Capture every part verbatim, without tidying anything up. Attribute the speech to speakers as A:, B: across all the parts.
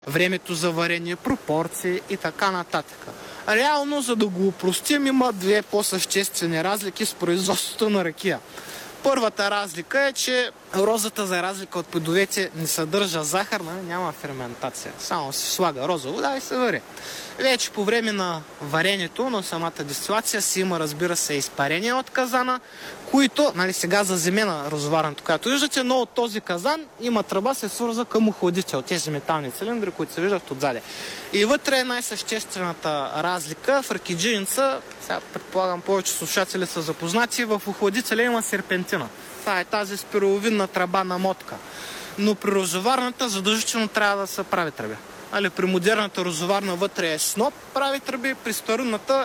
A: времето за варение, пропорции и така нататък. Реално, за да го упростим, има две по-съществени разлики с производството на ракия. Първата разлика е, че розата, за разлика от плодовете, не съдържа захар, няма ферментация. Само се слага розова вода и се вари. Вече по време на варенето, на самата дестилация, си има, разбира се, изпарения от казана, които, нали, сега заземена розоварното, която виждате, но от този казан има тръба, се свърза към охладител, тези метални цилиндри, които се виждат отзади. И вътре е най-съществената разлика. В ракиджийница, сега предполагам повече слушатели са запознати, в охладителя има серпентина. Това е тази спираловидна тръба на мотка. Но при розоварната задължително трябва да се прави тръби. Али, при модерната розоварна вътре е сноп прави тръби, при старинната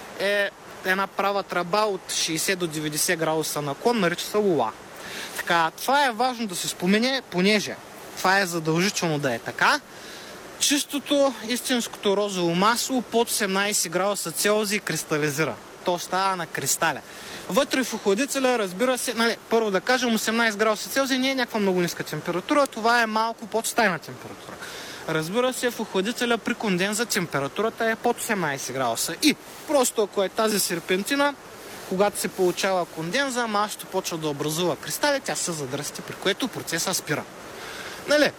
A: е една права тръба от шейсет до деветдесет градуса наклон, нарича се лула. Така, това е важно да се спомене, понеже това е задължително да е така. Чистото, истинското розово масло под осемнадесет градуса Целзий кристализира. То става на кристаля. Вътре в охладителя, разбира се, нали, първо да кажем, осемнадесет градуса Целзий не е някаква много ниска температура, това е малко под стайна температура. Разбира се, в охладителя при конденза температурата е под осемнадесет градуса. И просто ако е тази серпентина, когато се получава конденза, маслото почва да образува кристали, тя се задръсти, при което процесът спира. Нали?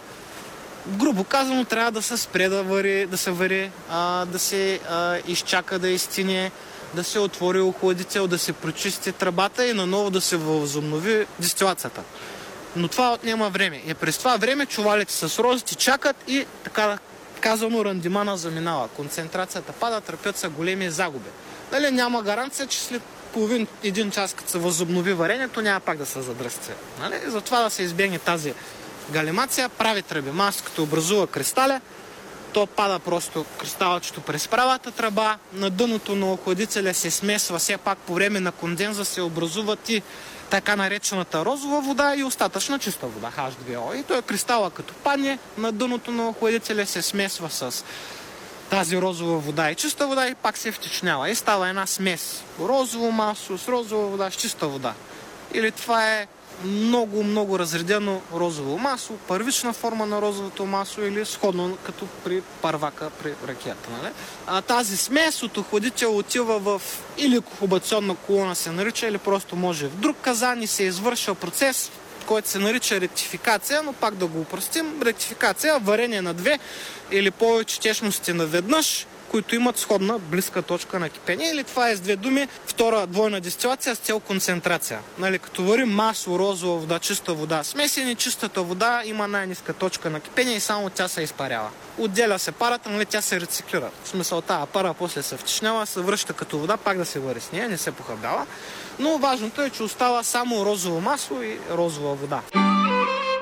A: Грубо казано, трябва да се спре да, вари, да се вари, а, да се а, изчака да изтине, да се отвори охладител, да се прочисти тръбата и наново да се възобнови дестилацията. Но това отнема време. И през това време чувалите с розите чакат и, така казано, рандимана заминава. Концентрацията пада, търпят се големи загуби. Нали, няма гаранция, че след половин един час, като се възобнови варенето, няма пак да се задръсти. Нали? Затова да се избегне тази галимация, прави тръби. Маслото като образува кристаля, то пада просто кристалчето през правата тръба, на дъното на охладителя се смесва, все пак по време на конденза се образуват и така наречената розова вода и остатъчна чиста вода, Ейч два О. И той кристала като падне на дъното на охладителя се смесва с тази розова вода и чиста вода и пак се втечнява. И става една смес. Розово масло с розова вода с чиста вода. Или това е много, много разредено розово масло, първична форма на розовото масло или сходно като при първака, при ракията. Нали? А тази смес от охладител отива в или кухобационна колона се нарича, или просто може в друг казан и се извършва процес, който се нарича ректификация, но пак да го упростим. Ректификация, варение на две или повече течности наведнъж, които имат сходна близка точка на кипение. Или това е с две думи втора двойна дестилация с цел концентрация. Нали, като варим масло, розова вода, чиста вода, смесени, чистата вода има най-ниска точка на кипение и само тя се изпарява. Отделя се парата, нали, тя се рециклира. В смисъл, тази пара после се втечнява, се връща като вода, пак да се вари с нея, не се похабява. Но важното е, че остава само розово масло и розова вода.